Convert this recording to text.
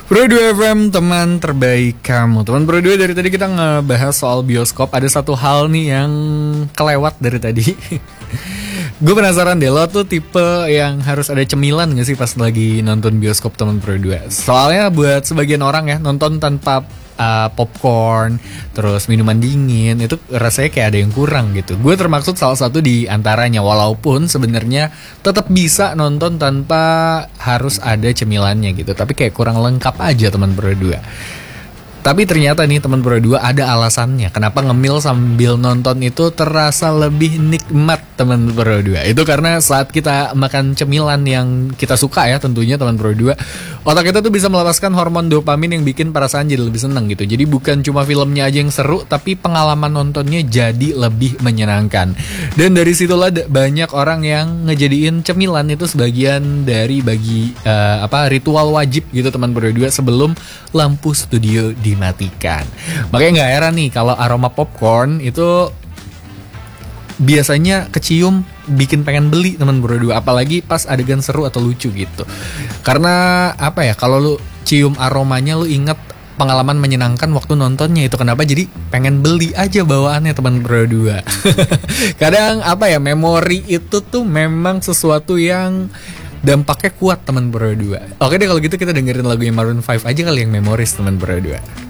Pro 2 FM, teman terbaik kamu. Teman Pro 2, dari tadi kita ngebahas soal bioskop. Ada satu hal nih yang kelewat dari tadi. Gue penasaran deh, lo tuh tipe yang harus ada cemilan gak sih pas lagi nonton bioskop, teman Pro 2? Soalnya buat sebagian orang ya, nonton tanpa popcorn, terus minuman dingin, itu rasanya kayak ada yang kurang gitu. Gue termaksud salah satu di antaranya, walaupun sebenarnya tetap bisa nonton tanpa harus ada cemilannya gitu, tapi kayak kurang lengkap aja, teman berdua. Tapi ternyata nih, teman berdua, ada alasannya kenapa ngemil sambil nonton itu terasa lebih nikmat, teman berdua. Itu karena saat kita makan cemilan yang kita suka ya, tentunya teman berdua, otak kita tuh bisa melepaskan hormon dopamin yang bikin perasaan jadi lebih seneng gitu. Jadi bukan cuma filmnya aja yang seru, tapi pengalaman nontonnya jadi lebih menyenangkan. Dan dari situlah banyak orang yang ngejadiin cemilan itu sebagian dari ritual wajib gitu, teman berdua, sebelum lampu studio dimatikan. Makanya nggak heran nih kalau aroma popcorn itu biasanya kecium bikin pengen beli, teman berdua, apalagi pas adegan seru atau lucu gitu. Karena apa ya, kalau lu cium aromanya lu inget pengalaman menyenangkan waktu nontonnya itu. Kenapa jadi pengen beli aja bawaannya, teman berdua. Kadang apa ya, memori itu tuh memang sesuatu yang dampaknya kuat, teman berdua. Oke deh, kalau gitu kita dengerin lagu yang Maroon 5 aja kali yang memoris, teman berdua.